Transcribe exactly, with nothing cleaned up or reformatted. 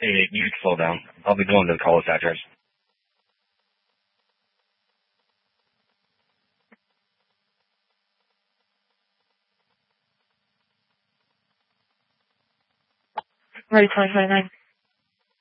Hey, you can slow down. I'll be going to the cul-de-sac address. Ready, twenty twenty-nine.